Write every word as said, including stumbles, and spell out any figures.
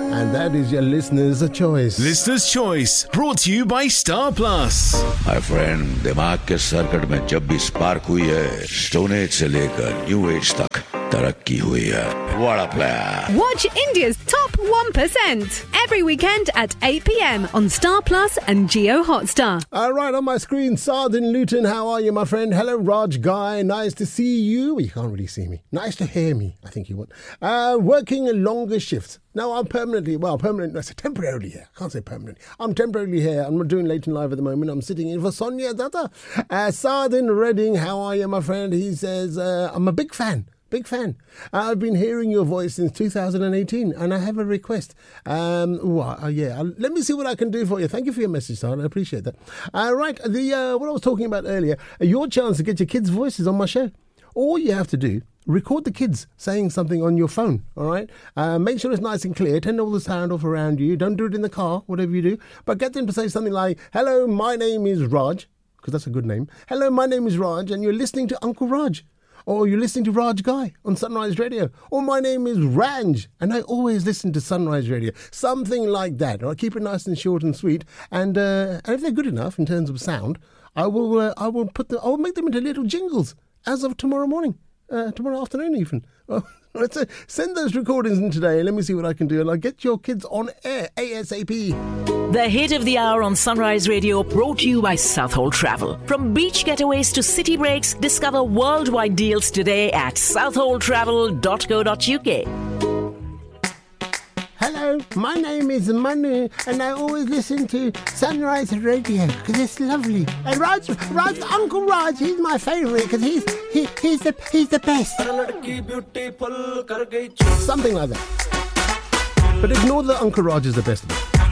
And that is your listener's choice. Listener's Choice, brought to you by Star Plus. My friend, दिमाग के circuit में जब भी spark हुई है, स्टोन एज से लेकर न्यू एज तक तरक्की हुई है. What a player. Watch India's top one percent every weekend at eight p.m. on Star Plus and Jio Hotstar. All right, on my screen, Sardin Luton. How are you, my friend? Hello, Raj Guy. Nice to see you. Well, you can't really see me. Nice to hear me, I think you want. Uh, working a longer shift. Now, I'm permanently, well, permanent, I say temporarily here. I can't say permanently. I'm temporarily here. I'm not doing late and live at the moment. I'm sitting in for Sonia Datta. Uh, Sardin Redding, how are you, my friend? He says, uh, I'm a big fan. Big fan. Uh, I've been hearing your voice since two thousand eighteen, and I have a request. Um, ooh, uh, yeah, I'll, let me see what I can do for you. Thank you for your message, son. I appreciate that. Uh, right, the uh, what I was talking about earlier, uh, your chance to get your kids' voices on my show. All you have to do, record the kids saying something on your phone, all right? Uh, make sure it's nice and clear. Turn all the sound off around you. Don't do it in the car, whatever you do. But get them to say something like, hello, my name is Raj, because that's a good name. Hello, my name is Raj, and you're listening to Uncle Raj. Or you're listening to Raj Guy on Sunrise Radio. Or my name is Ranj, and I always listen to Sunrise Radio. Something like that. All right? Keep it nice and short and sweet. And, uh, and if they're good enough in terms of sound, I will uh, I will put them. I will make them into little jingles as of tomorrow morning, uh, tomorrow afternoon even. Well, let's uh, send those recordings in today. Let me see what I can do, and I'll get your kids on air ASAP. The hit of the hour on Sunrise Radio, brought to you by Southhold Travel. From beach getaways to city breaks, discover worldwide deals today at southhold travel dot co dot uk. Hello, my name is Manu, and I always listen to Sunrise Radio because it's lovely. And Raj, Raj, Uncle Raj, he's my favourite because he's he, he's the he's the best. Something like that. But ignore that Uncle Raj is the best of it.